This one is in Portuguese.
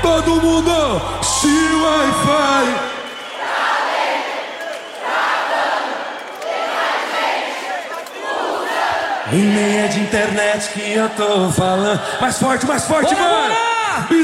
Todo mundo, se Wi-Fi. E nem é de internet que eu tô falando. Mais forte, Bora, mano! bora!